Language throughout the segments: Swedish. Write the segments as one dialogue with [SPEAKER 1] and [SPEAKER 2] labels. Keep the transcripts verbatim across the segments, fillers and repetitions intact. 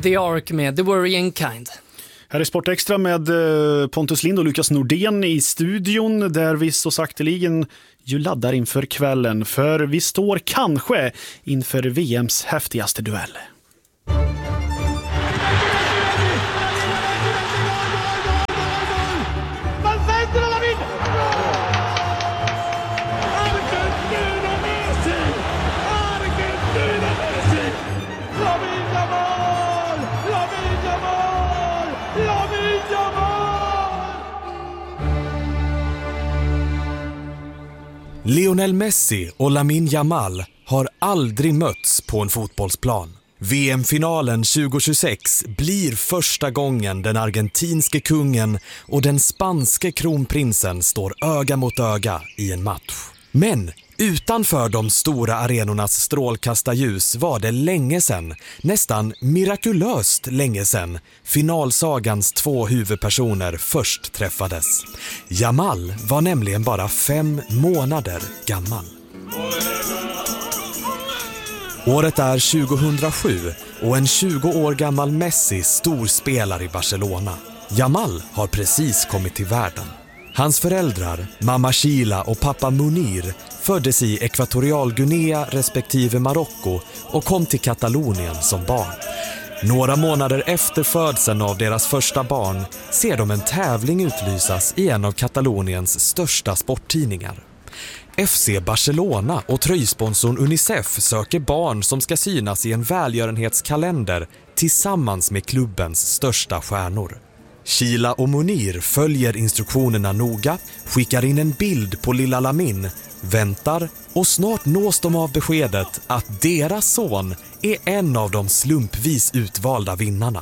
[SPEAKER 1] The Ark med The Worrying Kind.
[SPEAKER 2] Här är Sport Extra med Pontus Lind och Lukas Nordén i studion, där vi så sakteligen ju laddar inför kvällen. För vi står kanske inför V M:s häftigaste duell.
[SPEAKER 3] Lionel Messi och Lamine Yamal har aldrig mötts på en fotbollsplan. V M-finalen tjugo tjugosex blir första gången den argentinske kungen och den spanske kronprinsen står öga mot öga i en match. Men utanför de stora arenornas strålkastarljus var det länge sedan, nästan mirakulöst länge sedan, finalsagans två huvudpersoner först träffades. Yamal var nämligen bara fem månader gammal. Året är tjugohundrasju och en tjugo år gammal Messi storspelar i Barcelona. Yamal har precis kommit till världen. Hans föräldrar, mamma Sheila och pappa Munir, föddes i Ekvatorialguinea respektive Marocko och kom till Katalonien som barn. Några månader efter födseln av deras första barn ser de en tävling utlysas i en av Kataloniens största sporttidningar. F C Barcelona och tröjsponsorn Unicef söker barn som ska synas i en välgörenhetskalender tillsammans med klubbens största stjärnor. Sheila och Munir följer instruktionerna noga, skickar in en bild på lilla Lamine, väntar och snart nås de av beskedet att deras son är en av de slumpvis utvalda vinnarna.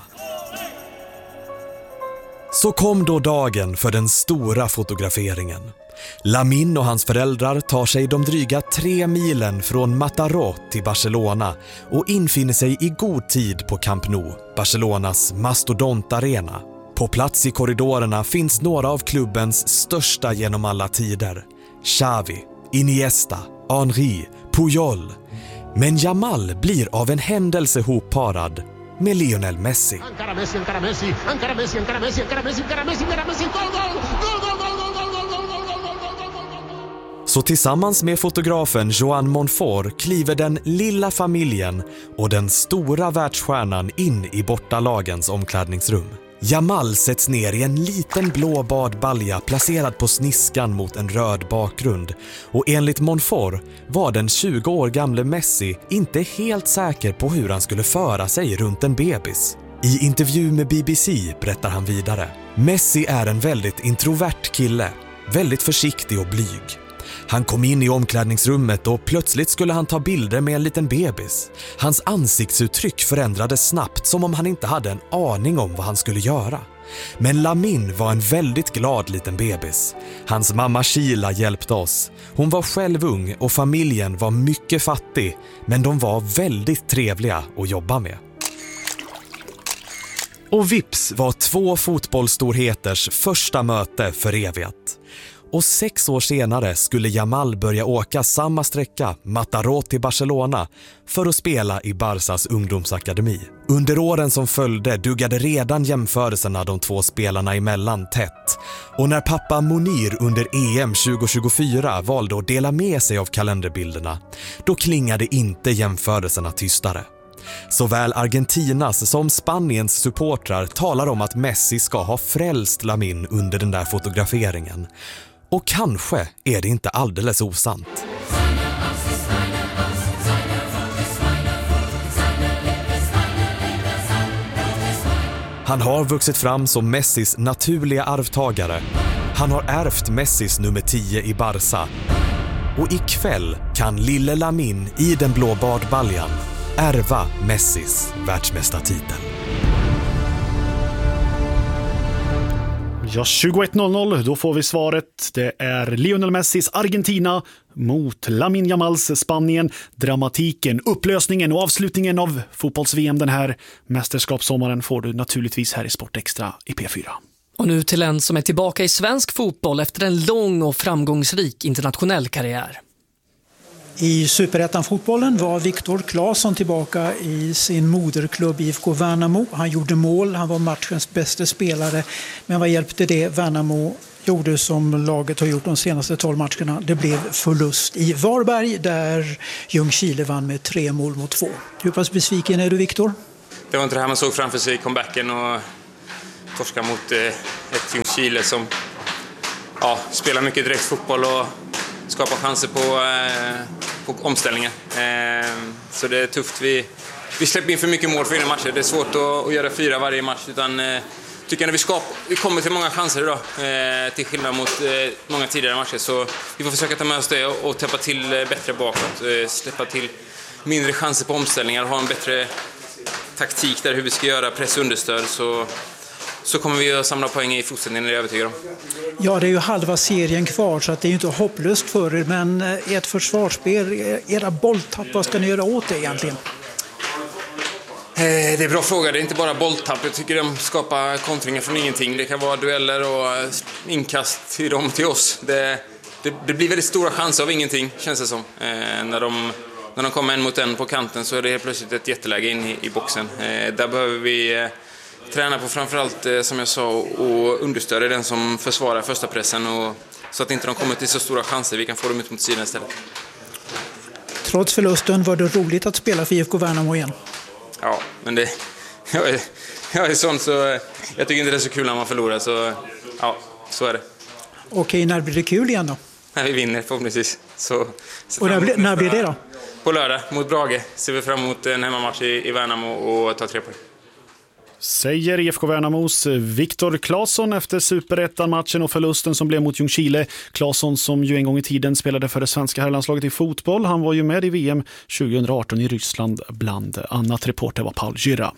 [SPEAKER 3] Så kom då dagen för den stora fotograferingen. Lamine och hans föräldrar tar sig de dryga tre milen från Mataró till Barcelona och infinner sig i god tid på Camp Nou, Barcelonas mastodontarena. På plats i korridorerna finns några av klubbens största genom alla tider. Xavi, Iniesta, Henry, Puyol. Men Yamal blir av en händelse hopparad med Lionel Messi.
[SPEAKER 4] Encara Messi, encara Messi, encara Messi, encara Messi, encara Messi, encara Messi, encara Messi, gol, gol, gol, gol, gol, gol, gol, gol, gol, gol, gol, gol.
[SPEAKER 3] Så tillsammans med fotografen Joan Monfort kliver den lilla familjen och den stora världsstjärnan in i bortalagens omklädningsrum. Yamal sätts ner i en liten blå badbalja placerad på sniskan mot en röd bakgrund. Och enligt Monfort var den tjugo år gamle Messi inte helt säker på hur han skulle föra sig runt en bebis. I intervju med B B C berättar han vidare: Messi är en väldigt introvert kille, väldigt försiktig och blyg. Han kom in i omklädningsrummet och plötsligt skulle han ta bilder med en liten bebis. Hans ansiktsuttryck förändrades snabbt, som om han inte hade en aning om vad han skulle göra. Men Lamine var en väldigt glad liten bebis. Hans mamma Sheila hjälpte oss. Hon var själv ung och familjen var mycket fattig, men de var väldigt trevliga att jobba med. Och vips var två fotbollsstorheters första möte förevigat. Och sex år senare skulle Yamal börja åka samma sträcka, Mataró till Barcelona, för att spela i Barsas ungdomsakademi. Under åren som följde duggade redan jämförelserna de två spelarna emellan tätt. Och när pappa Munir under E M tjugo tjugofyra valde att dela med sig av kalenderbilderna, då klingade inte jämförelserna tystare. Såväl Argentinas som Spaniens supportrar talar om att Messi ska ha frälst Lamine under den där fotograferingen. Och kanske är det inte alldeles osant. Han har vuxit fram som Messis naturliga arvtagare. Han har ärvt Messis nummer tio i Barça. Och ikväll kan lille Lamine i den blå badbaljan ärva Messis världsmästartitel.
[SPEAKER 2] Ja, tjugoett noll noll, då får vi svaret. Det är Lionel Messis Argentina mot Lamine Yamals Spanien. Dramatiken, upplösningen och avslutningen av fotbolls-V M den här mästerskapssommaren får du naturligtvis här i Sport Extra i P fyra.
[SPEAKER 1] Och nu till en som är tillbaka i svensk fotboll efter en lång och framgångsrik internationell karriär.
[SPEAKER 5] I Superettan-fotbollen var Viktor Claesson tillbaka i sin moderklubb I F K Värnamo. Han gjorde mål, han var matchens bästa spelare. Men vad hjälpte det Värnamo gjorde som laget har gjort de senaste tolv matcherna? Det blev förlust i Varberg där Ljungskile vann med tre mål mot två. Hur pass besviken är du, Viktor?
[SPEAKER 6] Det var inte det här man såg framför sig i comebacken och torska mot ett Ljungskile som ja, spelar mycket direkt fotboll och skapar chanser på, på omställningar. Så det är tufft. Vi, vi släpper in för mycket mål för innan matcher. Det är svårt att, att göra fyra varje match. Utan tycker när vi, skap, vi kommer till många chanser idag till skillnad mot många tidigare matcher. Så vi får försöka ta med oss det och, och täppa till bättre bakåt. Släppa till mindre chanser på omställningar. Ha en bättre taktik där hur vi ska göra press och understöd. Så så kommer vi att samla poäng i fortsättningen, är jag övertygad om.
[SPEAKER 5] Ja, det är ju halva serien kvar så att det är ju inte hopplöst för er. Men ert försvarsspel, era bolltapp, vad ska ni göra åt det egentligen?
[SPEAKER 6] Eh, det är en bra fråga. Det är inte bara bolltapp. Jag tycker de skapar kontringar från ingenting. Det kan vara dueller och inkast till dem till oss. Det, det, det blir väldigt stora chanser av ingenting, känns det som. Eh, när, de, när de kommer en mot en på kanten så är det helt plötsligt ett jätteläge in i, i boxen. Eh, där behöver vi... Eh, träna på framförallt, som jag sa, och understödja den som försvarar första pressen och så att inte de kommer till så stora chanser. Vi kan få dem ut mot sidan istället.
[SPEAKER 5] Trots förlusten var det roligt att spela för I F K Värnamo igen.
[SPEAKER 6] Ja, men det, jag, är, jag är sån så jag tycker inte det är så kul när man förlorar. Så ja, så är det.
[SPEAKER 5] Okej, när blir det kul igen då?
[SPEAKER 6] När vi vinner förhoppningsvis. Så,
[SPEAKER 5] och när, blir, när blir det då?
[SPEAKER 6] På lördag mot Brage. Ser vi fram emot en hemmamatch i, i Värnamo och ta tre poäng.
[SPEAKER 2] Säger I F K Värnamos Viktor Claesson efter Superettan-matchen och förlusten som blev mot Ljungskile. Claesson som ju en gång i tiden spelade för det svenska herrlandslaget i fotboll. Han var ju med i V M tjugohundraarton i Ryssland, bland annat. Reporter var Paul Gyra.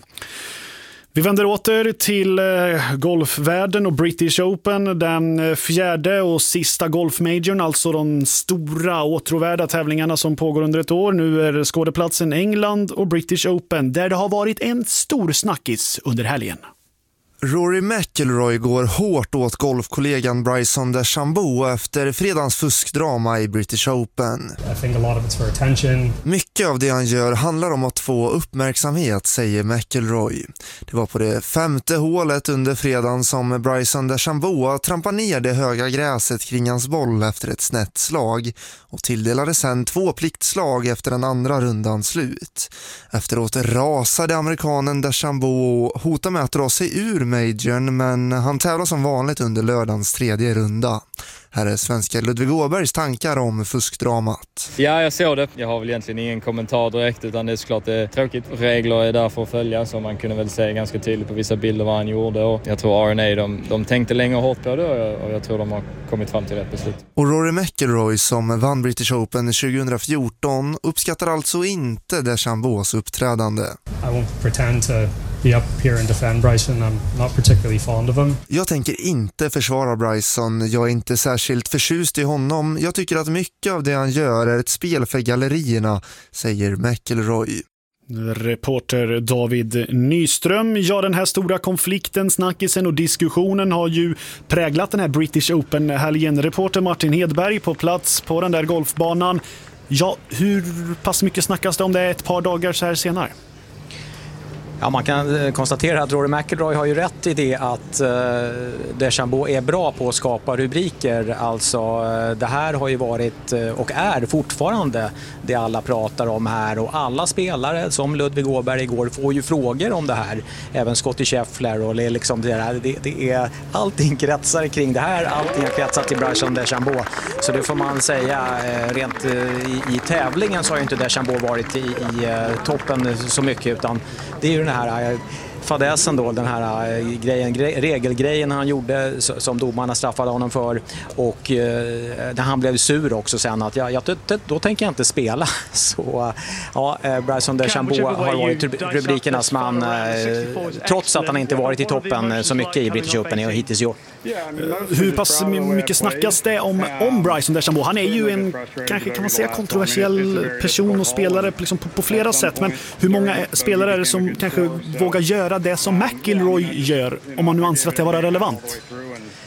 [SPEAKER 2] Vi vänder åter till golfvärlden och British Open, den fjärde och sista golfmajorn, alltså de stora åtråvärda tävlingarna som pågår under ett år. Nu är skådeplatsen England och British Open, där det har varit en stor snackis under helgen.
[SPEAKER 7] Rory McIlroy går hårt åt golfkollegan Bryson DeChambeau efter fredagens fuskdrama i British Open.
[SPEAKER 8] I think a lot of it's for attention.
[SPEAKER 7] Mycket av det han gör handlar om att få uppmärksamhet, säger McIlroy. Det var på det femte hålet under fredagen som Bryson DeChambeau trampade ner det höga gräset kring hans boll efter ett snett slag och tilldelade sen två pliktslag efter den andra rundans slut. Efteråt rasade amerikanen DeChambeau och hotade med att dra sig ur majorn, men han tävlar som vanligt under lördagens tredje runda. Här är svenska Ludvig Åbergs tankar om fuskdramat.
[SPEAKER 9] Ja, jag såg det. Jag har väl egentligen ingen kommentar direkt, utan det är såklart det är tråkigt. Regler är där för att följa, så man kunde väl se ganska tydligt på vissa bilder vad han gjorde. Och jag tror R N A de, de tänkte länge och hårt på det och jag, och jag tror de har kommit fram till rätt beslut.
[SPEAKER 7] Och Rory McIlroy som vann British Open tjugohundrafjorton uppskattar alltså inte DeChambeaus uppträdande.
[SPEAKER 8] I won't pretend to be up here and defend Bryson. I'm not particularly fond of him.
[SPEAKER 7] Jag tänker inte försvara Bryson. Jag är inte särskilt förtjust i honom. Jag tycker att mycket av det han gör är ett spel för gallerierna, säger McIlroy.
[SPEAKER 2] Reporter David Nyström. Ja, den här stora konflikten, snackisen och diskussionen har ju präglat den här British Open-helgen. Reporter Martin Hedberg på plats på den där golfbanan. Ja, hur pass mycket snackas det om det ett par dagar så här senare?
[SPEAKER 10] Ja, man kan konstatera att Rory McIlroy har ju rätt i det att eh, DeChambeau är bra på att skapa rubriker. Alltså eh, det här har ju varit eh, och är fortfarande det alla pratar om här, och alla spelare som Ludvig Åberg igår får ju frågor om det här. Även Scottie Scheffler och det, liksom det, där, det, det är allting kretsar kring det här, allting har kretsat till Bryson DeChambeau. Så det får man säga eh, rent eh, i, i tävlingen så har ju inte DeChambeau varit i, i eh, toppen så mycket, utan det är ju den här fadäsen då, den här grejen, gre- regelgrejen han gjorde som domarna straffade honom för, och eh, han blev sur också sen att jag, jag, då tänker jag inte spela. Så ja, Bryson DeChambeau har varit rubrikernas man eh, trots att han inte varit i toppen så mycket i British Open hittills i år.
[SPEAKER 2] Hur pass mycket snackas det om, om Bryson DeChambeau? Han är ju en, kanske kan man säga, kontroversiell person och spelare liksom på, på flera sätt, men hur många spelare är det som kanske vågar göra det som McIlroy gör, om man nu anser att det var relevant?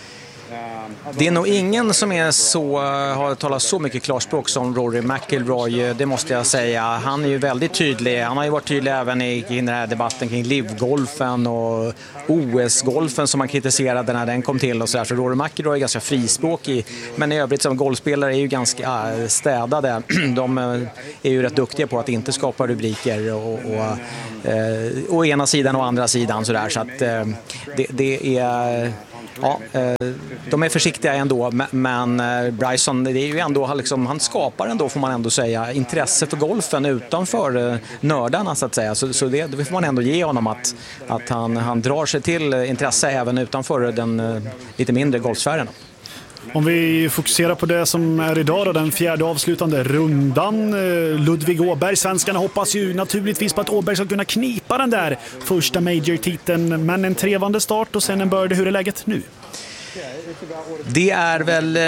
[SPEAKER 10] Det är nog ingen som är så, har talat så mycket klarspråk som Rory McIlroy, det måste jag säga. Han är ju väldigt tydlig. Han har ju varit tydlig även i, i den här debatten kring livgolfen och O S-golfen som man kritiserade när den kom till och så där. Så Rory McIlroy är ganska frispråkig, men i övrigt som golfspelare är ju ganska städade. De är ju rätt duktiga på att inte skapa rubriker och, och eh, å ena sidan och andra sidan så där. Så att eh, det, det är... Ja, de är försiktiga ändå, men Bryson, det är ju ändå liksom, han skapar ändå, får man ändå säga, intresse för golfen utanför nördarna så att säga. Så, så det, det får man ändå ge honom, att, att han, han drar sig till intresse även utanför den lite mindre golfsfären.
[SPEAKER 2] Om vi fokuserar på det som är idag då, den fjärde avslutande rundan. Ludvig Åberg, svenskarna hoppas ju naturligtvis på att Åberg ska kunna knipa den där första major-titeln, men en trevande start och sen en börde. Hur är läget nu?
[SPEAKER 10] Det är väl,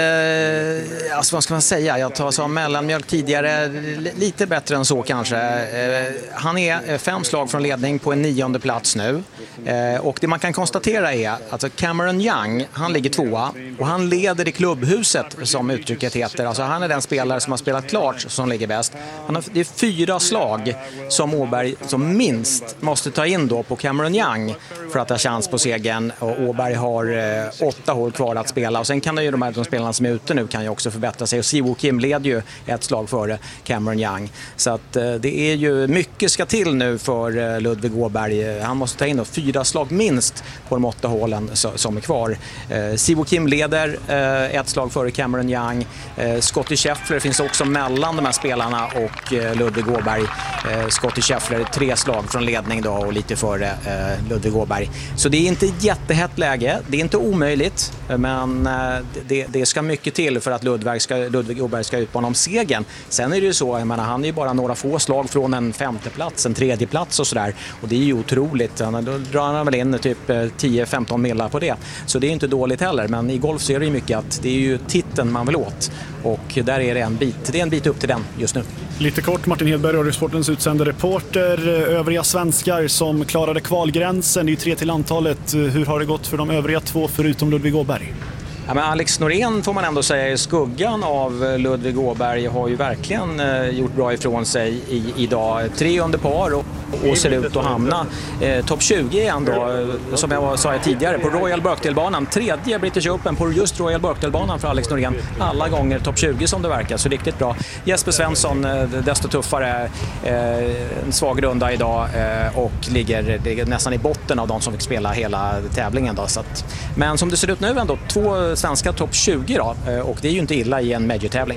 [SPEAKER 10] eh, alltså vad ska man säga, jag tar som mellanmjölk tidigare, lite bättre än så kanske. Eh, han är fem slag från ledning på en nionde plats nu. Eh, och det man kan konstatera är att Cameron Young, han ligger tvåa och han leder i klubbhuset som uttrycket heter. Alltså han är den spelare som har spelat klart som ligger bäst. Han har, det är fyra slag som Åberg som minst måste ta in då på Cameron Young för att ha chans på segern, och Åberg har eh, åtta hål kvar att spela, och sen kan ju de här de spelarna som är ute nu kan ju också förbättra sig, och Siwoo Kim leder ju ett slag före Cameron Young, så att eh, det är ju mycket ska till nu för eh, Ludvig Åberg. Han måste ta in då fyra slag minst på de åtta hålen så, som är kvar. eh, Siwoo Kim leder eh, ett slag före Cameron Young. eh, Scottie Scheffler finns också mellan de här spelarna och eh, Ludvig Åberg. eh, Scottie Scheffler tre slag från ledning då och lite före eh, Ludvig Åberg, så det är inte ett jättehett läge, det är inte omöjligt, men det, det ska mycket till för att Ludvig, ska, Ludvig Åberg ska ut på honom segern. Sen är det ju så, jag menar, han är ju bara några få slag från en femte plats, en tredje plats och sådär, och det är ju otroligt. Då drar han väl in typ tio femton millar på det, så det är inte dåligt heller, men i golf så är det ju mycket att det är ju titeln man vill åt, och där är det en bit, det är en bit upp till den just nu.
[SPEAKER 2] Lite kort, Martin Hedberg, Radiosportens utsända reporter. Övriga svenskar som klarade kvalgränsen, det är ju tre till antalet. Hur har det gått för de övriga två förutom Ludvig Åberg?
[SPEAKER 10] Ja, men Alex Norén får man ändå säga i skuggan av Ludvig Åberg har ju verkligen eh, gjort bra ifrån sig i, idag. Tre under par och, och ser ut att hamna eh, topp tjugo igen då, eh, som jag sa tidigare, på Royal Birkdale-banan. Tredje British Open på just Royal Birkdale-banan för Alex Norén. Alla gånger topp tjugo som det verkar, så riktigt bra. Jesper Svensson, eh, desto tuffare, eh, en svag runda idag eh, och ligger, ligger nästan i botten av de som fick spela hela tävlingen då, så att, men som det ser ut nu ändå, två svenska topp tjugo då, och det är ju inte illa i en major-tävling.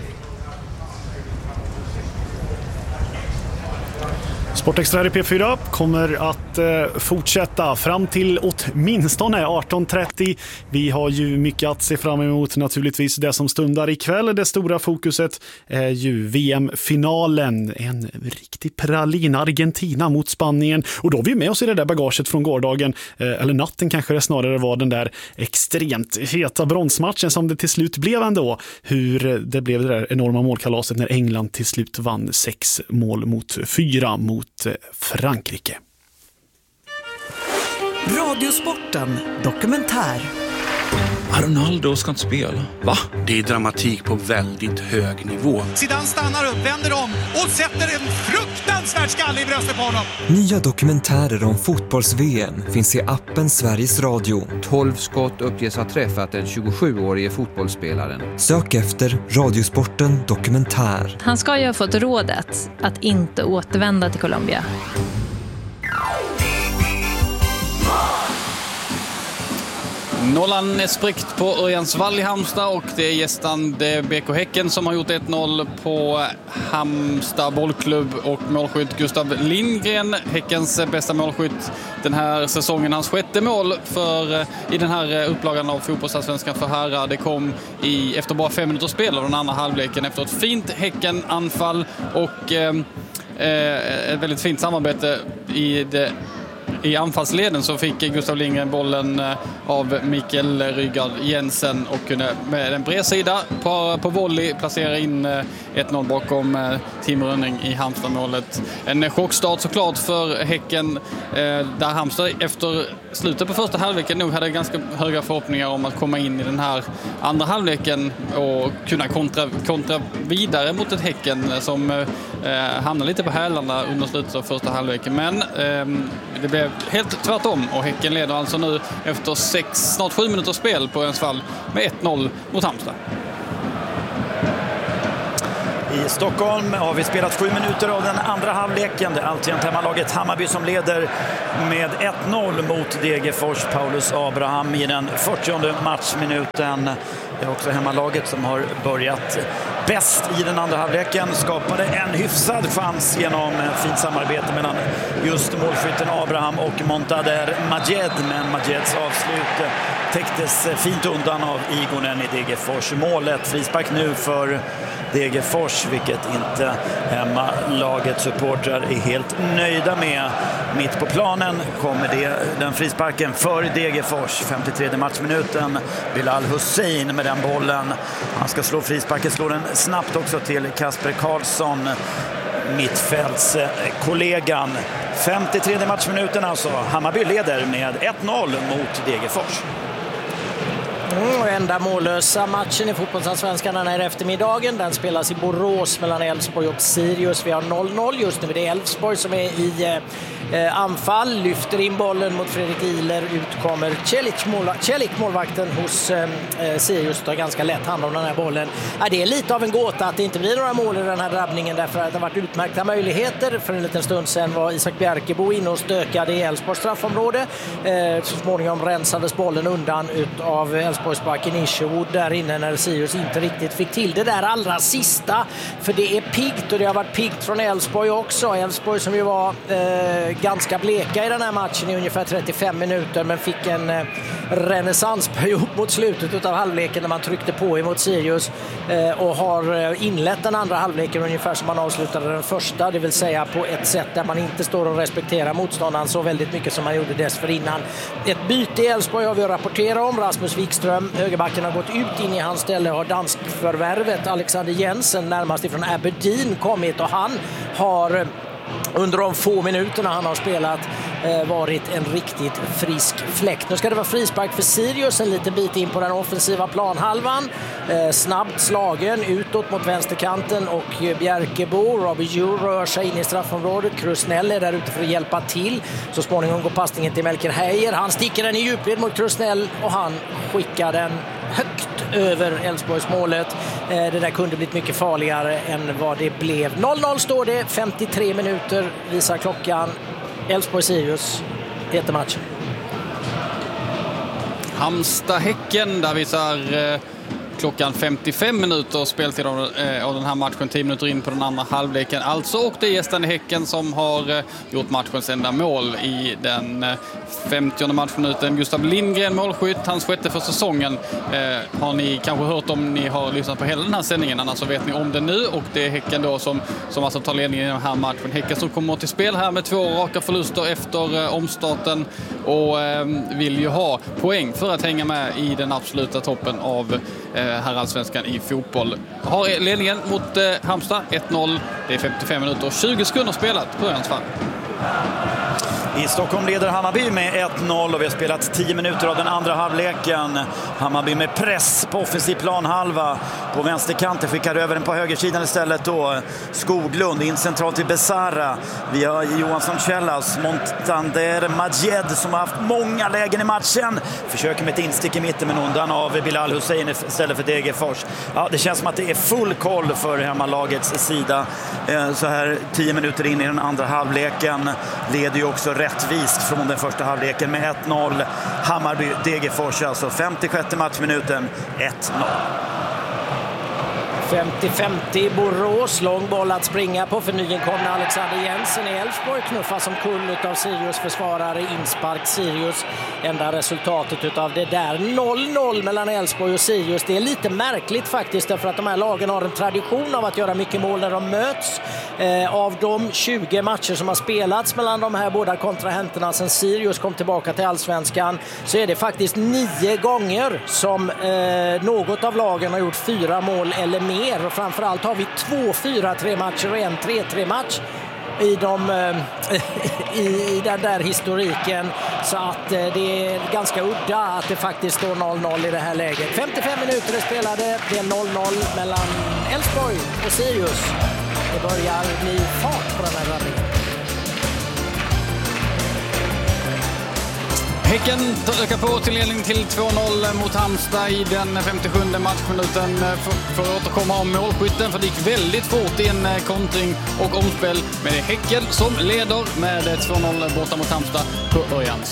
[SPEAKER 2] Sportextra här i P fyra kommer att eh, fortsätta fram till åtminstone arton trettio. Vi har ju mycket att se fram emot, naturligtvis det som stundar ikväll. Det stora fokuset är ju V M-finalen. En riktig pralin, Argentina mot Spanien. Och då har vi med oss i det där bagaget från gårdagen, eh, eller natten kanske det snarare var, den där extremt heta bronsmatchen som det till slut blev ändå. Hur det blev det där enorma målkalaset när England till slut vann sex mål mot fyra mot Frankrike.
[SPEAKER 11] Radiosporten dokumentär.
[SPEAKER 12] Ronaldo ska inte spela. Va? Det är dramatik på väldigt hög nivå.
[SPEAKER 13] Zidane stannar upp, vänder om och sätter en fruktansvärd skalle i bröstet på honom.
[SPEAKER 14] Nya dokumentärer om fotbolls-V M finns i appen Sveriges Radio.
[SPEAKER 15] tolv skott uppges ha träffat den tjugosjuårige fotbollsspelaren.
[SPEAKER 14] Sök efter Radiosporten dokumentär.
[SPEAKER 16] Han ska ju ha fått rådet att inte återvända till Colombia.
[SPEAKER 17] Nollan är spräckt på Örjansvall i Halmstad och det är gästande B K Häcken som har gjort ett noll på Halmstad bollklubb och målskytt Gustav Lindgren, Häckens bästa målskytt den här säsongen. Hans sjätte mål för, i den här upplagan av fotbollsallsvenskan för herrar. Det kom i, efter bara fem minuter spel av den andra halvleken efter ett fint Häcken-anfall och eh, ett väldigt fint samarbete i det i anfallsleden så fick Gustav Lindgren bollen av Mikael Rygaard Jensen och kunde med en bred sida på, på volley placera in ett noll bakom Tim Rönning i Halmstad-målet. En chockstart såklart för Häcken där Halmstad efter slutet på första halvleken nog hade ganska höga förhoppningar om att komma in i den här andra halvleken och kunna kontra, kontra vidare mot ett Häcken som eh, hamnade lite på hälarna under slutet av första halvleken. Men eh, det blev helt tvärtom och Häcken leder alltså nu efter sex, snart sju minuters spel på ens fall med ett noll mot Halmstad.
[SPEAKER 18] I Stockholm har vi spelat sju minuter av den andra halvleken. Det är alltjämt hemmalaget Hammarby som leder med ett noll mot Degerfors. Paulus Abraham i den fyrtionde matchminuten. Det är också hemmalaget som har börjat bäst i den andra halvleken. Skapade en hyfsad chans genom fint samarbete mellan just målskytten Abraham och Montader Majed. Men Majeds avslut täcktes fint undan av Igonen i Degerfors. Målet frispark nu för Degerfors, vilket inte hemmalagets supportrar är helt nöjda med. Mitt på planen kommer det, den frisparken för Degerfors. femtiotredje matchminuten. Bilal Hussein med den bollen. Han ska slå frisparken, slår den snabbt också till Kasper Karlsson, mittfältskollegan. femtiotredje matchminuten alltså. Hammarby leder med ett noll mot Degerfors.
[SPEAKER 19] Mm, enda mållösa matchen i fotbollsallsvenskan den här eftermiddagen. Den spelas i Borås mellan Elfsborg och Sirius. Vi har noll noll just nu. Det är Elfsborg som är i eh, anfall. Lyfter in bollen mot Fredrik Ihler. Ut kommer Celic, målva- Celic målvakten hos eh, Sirius. Tar ganska lätt hand om den här bollen. Ja, det är lite av en gåta att det inte blir några mål i den här drabbningen. Därför att det har varit utmärkta möjligheter. För en liten stund sedan var Isak Bjerkebo inne och stökade i Elfsborgs straffområde. Eh, så småningom rensades bollen undan ut av Elfsborgsbacken Isherwood där inne när Sirius inte riktigt fick till det där allra sista. För det är piggt och det har varit piggt från Elfsborg också. Elfsborg som ju var eh, ganska bleka i den här matchen i ungefär trettiofem minuter men fick en eh, renässansperiod mot slutet av halvleken när man tryckte på emot Sirius eh, och har inlett den andra halvleken ungefär som man avslutade den första, det vill säga på ett sätt där man inte står och respekterar motståndaren så väldigt mycket som man gjorde dessförinnan. Ett byte i Elfsborg har vi att rapportera om. Rasmus Wikström, högerbacken, har gått ut. In i hans ställe har danskförvärvet Alexander Jensen närmast ifrån Aberdeen kommit och han har under de få minuterna han har spelat eh, varit en riktigt frisk fläkt. Nu ska det vara frispark för Sirius en liten bit in på den offensiva planhalvan. Eh, snabbt slagen utåt mot vänsterkanten och eh, Bjerkebo, Robbie Djur rör sig in i straffområdet. Krusnell är där ute för att hjälpa till. Så småningom går passningen till Melker Heier. Han sticker den i djupled mot Krusnell och han skickar den högt över Elfsborgs målet. Eh, det där kunde blivit mycket farligare än vad det blev. noll noll står det, femtiotre minuter visar klockan. Elfsborg-Sirius heter matchen.
[SPEAKER 17] Halmstad-Häcken, där visar eh, klockan femtiofem minuter speltid av, eh, av den här matchen, tio minuter in på den andra halvleken. Alltså, och det är gästen Häcken som har eh, gjort matchens enda mål i den eh, femtionde matchminuten. Gustav Lindgren, målskytt, hans sjätte för säsongen. Eh, har ni kanske hört om ni har lyssnat på hela den här sändningen, annars så vet ni om det nu. Och det är Häcken då som, som alltså tar ledningen i den här matchen. Häcken som kommer till spel här med två raka förluster efter eh, omstarten och eh, vill ju ha poäng för att hänga med i den absoluta toppen av eh, herrallsvenskan i fotboll. Har ledningen mot eh, Halmstad ett noll. Det är femtiofem minuter och tjugo sekunder spelat på hans fall.
[SPEAKER 18] I Stockholm leder Hammarby med ett noll och vi har spelat tio minuter av den andra halvleken. Hammarby med press på offensiv planhalva. På vänsterkanten skickar över den på högersidan istället då. Skoglund in centralt till Besara. Vi har Johansson Källas, Montander Majed som har haft många lägen i matchen. Försöker med ett instick i mitten men undan av Bilal Hussein istället för Degerfors. Ja, det känns som att det är full koll för hemmalagets sida. Så här tio minuter in i den andra halvleken leder ju också rättvist från den första halvleken med ett noll. Hammarby Degerfors alltså femtiosjätte matchminuten ett noll.
[SPEAKER 19] femtio femtio Borås, lång boll att springa på för nyinkomna Alexander Jensen i Elfsborg, knuffas som kull av Sirius försvarare, inspark Sirius. Enda resultatet utav det där, noll noll mellan Elfsborg och Sirius. Det är lite märkligt faktiskt, därför att de här lagen har en tradition av att göra mycket mål när de möts. Eh, av de tjugo matcher som har spelats mellan de här båda kontrahenterna sen Sirius kom tillbaka till Allsvenskan, så är det faktiskt nio gånger som eh, något av lagen har gjort fyra mål eller mer. Och framförallt har vi två fyra tre matcher och en tre tre match i, de, eh, i den där historiken. Så att eh, det är ganska udda att det faktiskt står noll noll i det här läget. femtiofem minuter är spelade, det är noll noll mellan Elfsborg och Sirius. Det börjar bli fart på den här räddningen.
[SPEAKER 17] Häcken ökar på till ledning till två noll mot Halmstad i den femtiosjunde matchminuten. För, för att återkomma om målskytten, för det gick väldigt fort i en kontring och omspel. Men det är Häcken som leder med två noll borta mot Halmstad på Örjans.